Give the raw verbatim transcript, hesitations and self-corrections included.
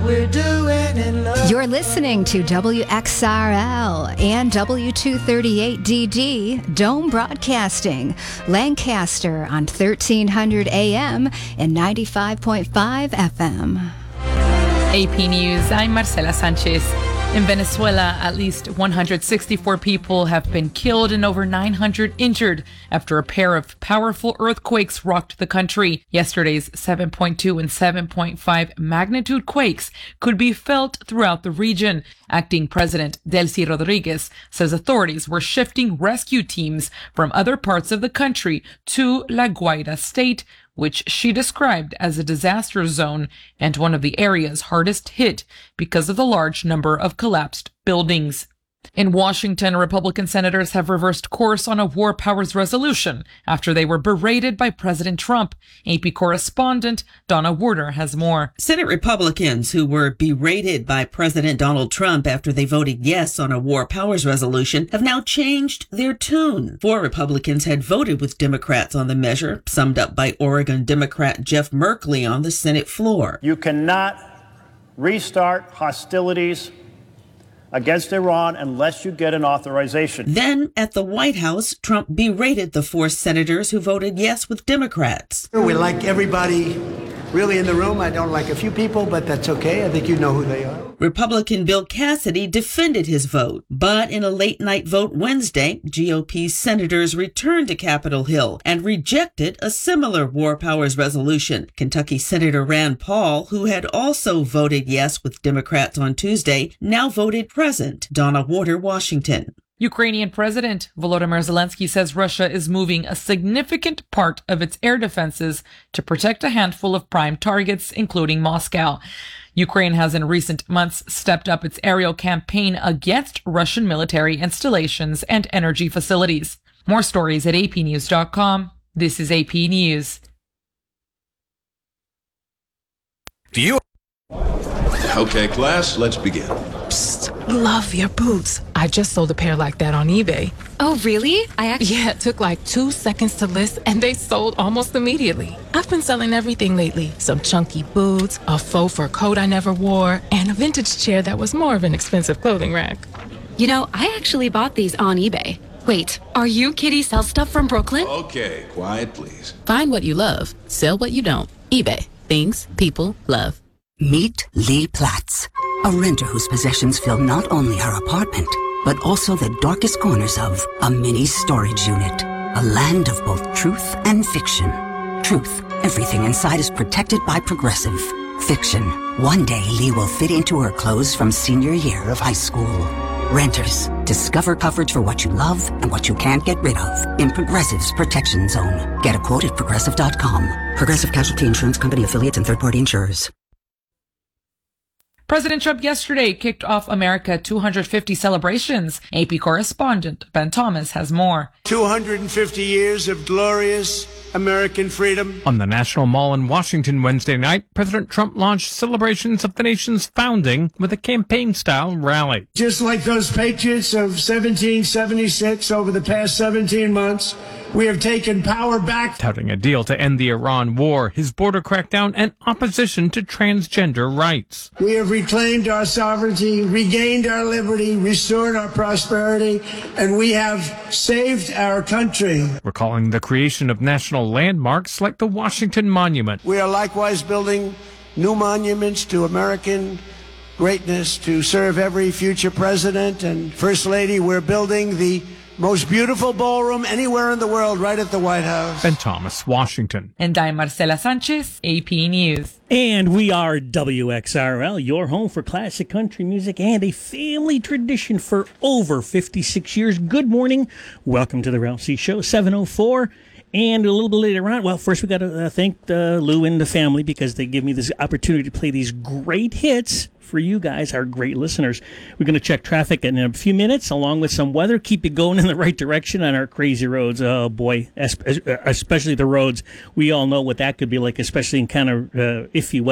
we're doing in love. You're listening to W X R L and W two thirty-eight D D, Dome Broadcasting, Lancaster on thirteen hundred A M and ninety-five point five F M. A P News, I'm Marcela Sanchez. In Venezuela, at least one hundred sixty-four people have been killed and over nine hundred injured after a pair of powerful earthquakes rocked the country. Yesterday's seven point two and seven point five magnitude quakes could be felt throughout the region. Acting President Delcy Rodriguez says authorities were shifting rescue teams from other parts of the country to La Guaira state, which she described as a disaster zone and one of the areas hardest hit because of the large number of collapsed buildings. In Washington, Republican senators have reversed course on a war powers resolution after they were berated by President Trump. A P correspondent Donna Warder has more. Senate Republicans who were berated by President Donald Trump after they voted yes on a war powers resolution have now changed their tune. Four Republicans had voted with Democrats on the measure, summed up by Oregon Democrat Jeff Merkley on the Senate floor. You cannot restart hostilities against Iran unless you get an authorization. Then, at the White House, Trump berated the four senators who voted yes with Democrats. We like everybody really in the room. I don't like a few people, but that's okay. I think you know who they are. Republican Bill Cassidy defended his vote, but in a late-night vote Wednesday, G O P senators returned to Capitol Hill and rejected a similar war powers resolution. Kentucky Senator Rand Paul, who had also voted yes with Democrats on Tuesday, now voted present. Donna Warder, Washington. Ukrainian President Volodymyr Zelensky says Russia is moving a significant part of its air defenses to protect a handful of prime targets, including Moscow. Ukraine has in recent months stepped up its aerial campaign against Russian military installations and energy facilities. More stories at A P news dot com. This is A P News. Do you? Okay, class, let's begin. Psst, love your boots. I just sold a pair like that on eBay. Oh, really? I actually... Yeah, it took like two seconds to list, and they sold almost immediately. I've been selling everything lately. Some chunky boots, a faux fur coat I never wore, and a vintage chair that was more of an expensive clothing rack. You know, I actually bought these on eBay. Wait, are you Kitty Sell Stuff from Brooklyn? Okay, quiet, please. Find what you love. Sell what you don't. eBay. Things people love. Meet Lee Platts, a renter whose possessions fill not only her apartment, but also the darkest corners of a mini storage unit. A land of both truth and fiction. Truth, everything inside is protected by Progressive. Fiction, one day Lee will fit into her clothes from senior year of high school. Renters, discover coverage for what you love and what you can't get rid of in Progressive's Protection Zone. Get a quote at progressive dot com. Progressive Casualty Insurance Company affiliates and third-party insurers. President Trump yesterday kicked off America two hundred fifty celebrations. A P correspondent Ben Thomas has more. two hundred fifty years of glorious American freedom. On the National Mall in Washington Wednesday night, President Trump launched celebrations of the nation's founding with a campaign-style rally. Just like those patriots of seventeen seventy-six over the past seventeen months, we have taken power back. Touting a deal to end the Iran war, his border crackdown, and opposition to transgender rights. We have reclaimed our sovereignty, regained our liberty, restored our prosperity, and we have saved our country. Recalling the creation of national landmarks like the Washington Monument. We are likewise building new monuments to American greatness to serve every future president and First Lady. We're building the most beautiful ballroom anywhere in the world right at the White House. Ben Thomas, Washington. And I'm Marcela Sanchez, A P News. And we are W X R L, your home for classic country music and a family tradition for over fifty-six years. Good morning. Welcome to the Ralph C. Show, seven oh four. And a little bit later on, well, first we got to uh, thank uh, Lou and the family because they give me this opportunity to play these great hits for you guys, our great listeners. We're going to check traffic in a few minutes, along with some weather. Keep it going in the right direction on our crazy roads. Oh, boy, especially the roads. We all know what that could be like, especially in kind of uh, iffy weather.